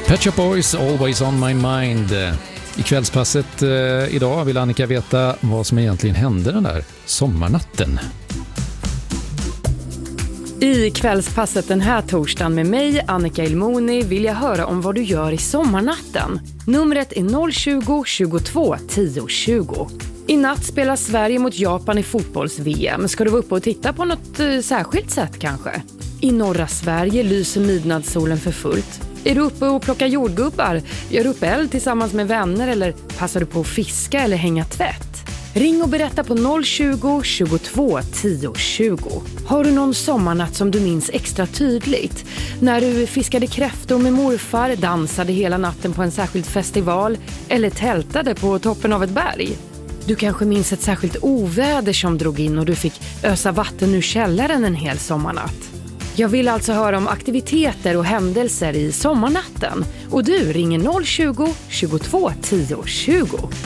Pet Shop Boys, Always on my mind. I kvällspasset idag vill Annika veta vad som egentligen hände den där sommarnatten. I kvällspasset den här torsdagen med mig, Annika Ilmoni, vill jag höra om vad du gör i sommarnatten. Numret är 020 22 10 20. I natt spelar Sverige mot Japan i fotbolls-VM. Ska du vara uppe och titta på något särskilt sätt kanske? I norra Sverige lyser midnattssolen för fullt. Är du uppe och plockar jordgubbar? Gör du upp eld tillsammans med vänner eller passar du på att fiska eller hänga tvätt? Ring och berätta på 020 22 10 20. Har du någon sommarnatt som du minns extra tydligt? När du fiskade kräftor med morfar, dansade hela natten på en särskild festival eller tältade på toppen av ett berg? Du kanske minns ett särskilt oväder som drog in och du fick ösa vatten ur källaren en hel sommarnatt. Jag vill alltså höra om aktiviteter och händelser i sommarnatten. Och du ringer 020 22 10 20.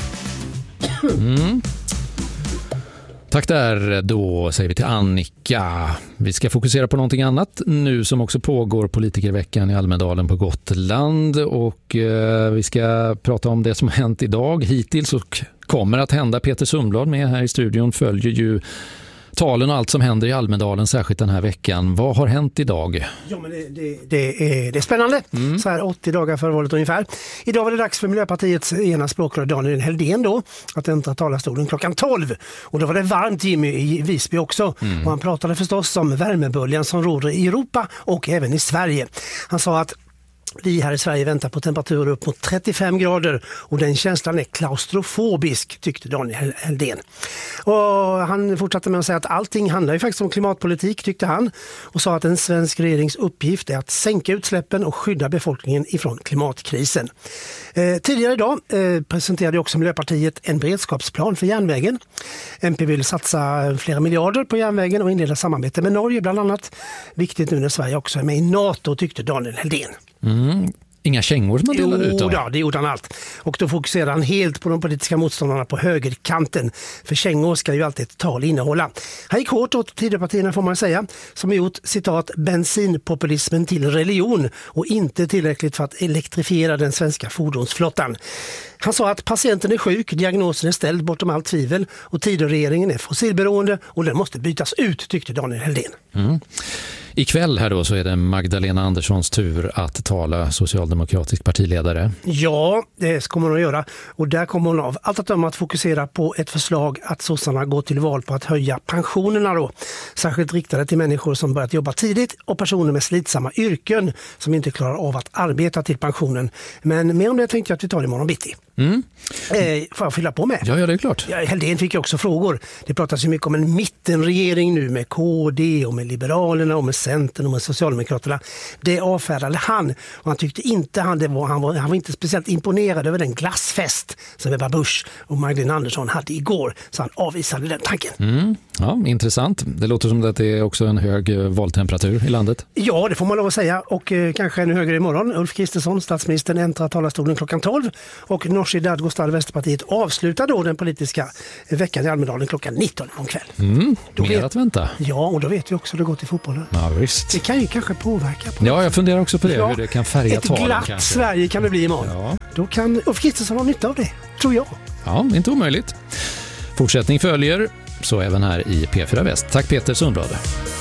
Tack där, då säger vi till Annika. Vi ska fokusera på någonting annat nu som också pågår politikerveckan i Almedalen på Gotland. Och vi ska prata om det som har hänt idag hittills och kommer att hända. Peter Sundblad med här i studion följer ju talen och allt som händer i Almedalen, särskilt den här veckan. Vad har hänt idag? Ja, men det är spännande. Så här 80 dagar före valet ungefär. Idag var det dags för Miljöpartiets ena språkrör Daniel Heldén då att äntra talarstolen klockan 12. Och då var det varmt Jimmy i Visby också. Och han pratade förstås om värmeböljan som råder i Europa och även i Sverige. Han sa att vi här i Sverige väntar på temperaturer upp mot 35 grader och den känslan är klaustrofobisk, tyckte Daniel Heldén. Och han fortsatte med att säga att allting handlar ju faktiskt om klimatpolitik, tyckte han, och sa att en svensk regerings uppgift är att sänka utsläppen och skydda befolkningen ifrån klimatkrisen. Tidigare idag presenterade också Miljöpartiet en beredskapsplan för järnvägen. MP vill satsa flera miljarder på järnvägen och inleda samarbete med Norge bland annat. Viktigt nu när Sverige också är med i NATO, tyckte Daniel Heldén. Inga kängor som man delade ut då? Ja, det gjorde han allt. Och då fokuserade han helt på de politiska motståndarna på högerkanten. För kängor ska ju alltid ett tal innehålla. Han gick hårt åt Tidöpartierna får man säga, som har gjort, citat, bensinpopulismen till religion och inte tillräckligt för att elektrifiera den svenska fordonsflottan. Han sa att patienten är sjuk, diagnosen är ställd bortom allt tvivel och Tidöregeringen är fossilberoende och den måste bytas ut, tyckte Daniel Heldén. Ikväll här då så är det Magdalena Anderssons tur att tala socialdemokratisk partiledare. Ja, det kommer hon att göra. Och där kommer hon av allt att döma att fokusera på ett förslag att sossarna går till val på att höja pensionerna då. Särskilt riktade till människor som börjat jobba tidigt och personer med slitsamma yrken som inte klarar av att arbeta till pensionen. Men mer om det tänkte jag att vi tar imorgon bitti. Får jag fylla på med? Ja, det är klart. Ja, Heldén fick ju också frågor. Det pratas ju mycket om en mittenregering nu med KD och med Liberalerna och med Centern och med Socialdemokraterna. Det avfärdade han och han tyckte inte han var inte speciellt imponerad över den glassfest som Ebba Busch och Magdalena Andersson hade igår, så han avvisade den tanken. Ja, intressant. Det låter som att det är också en hög valtemperatur i landet. Ja, det får man lov att säga och kanske ännu högre imorgon. Ulf Kristersson, statsministern, äntrar talarstolen klockan 12 och Nooshi Dadgostar, Vänsterpartiet, avslutar då den politiska veckan i Almedalen klockan 19 om kväll. Mer att vänta. Ja, och då vet vi också hur det går till fotbollen. Ja, visst. Det kan ju kanske påverka. Ja, jag funderar också på det, hur det kan färga talen. Ett glatt kanske. Sverige kan det bli imorgon. Ja. Då kan Ulf Kristersson ha nytta av det, tror jag. Ja, inte omöjligt. Fortsättning följer, så även här i P4 Väst. Tack Peter Sundblad.